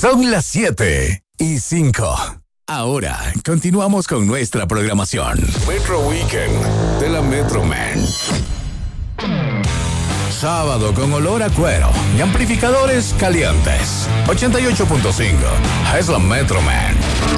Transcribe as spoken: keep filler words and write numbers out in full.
Son las siete y cinco. Ahora continuamos con nuestra programación. Metro Weekend de la Metroman. Sábado con olor a cuero y amplificadores calientes. ochenta y ocho punto cinco. Es la Metroman.